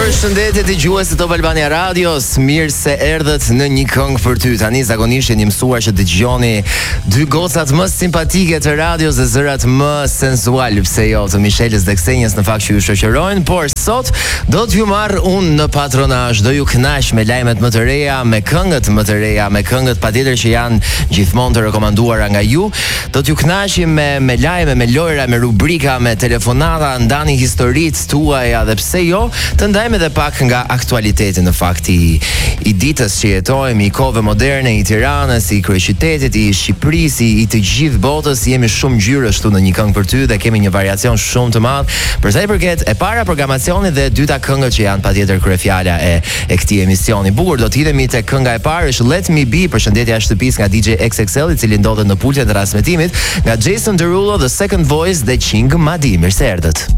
Përshëndetje dëgjuesit Top Albania Radios, mirë se erdhët në një këngë për ty. Tani zakonisht jeni mësuar që dëgjoni dy gocat më simpatike të radios dhe zërat më sensual, pse jo, të Michelës dhe Ksenjës në fakt që ju shoqërojnë, por sot do t'ju marr unë në patronazh, do ju kënaq me lajmet më të reja, me këngët më të reja, me këngët patjetër që janë gjithmonë të rekomanduara nga ju. Do t'ju kënaqim me lajme, me lojra, me rubrika, me telefonata, ndani historitë tuaja dhe pse jo, të ndajmë edhe pak nga aktualiteti në fakt i ditës që jetojmë, i kohëve moderne, i Tiranës, i kryeqytetit, i Shqipërisë, i të gjithë botës. Jemi shumë ngjyrë ashtu në një këngë për ty dhe kemi një variacion shumë të madh. Për sa i përket e para programacionit dhe e dyta këngët që janë patjetër kryefjala e këtij emisioni. Bukur, do të hidhemi tek kënga e parë, është Let Me Be, përshëndetje jashtë shtëpisë nga DJ XXL, i cili ndodhet në pultin e transmetimit, nga Jason Derulo, The Second Voice dhe Ching Madi. Mirë se erdhët.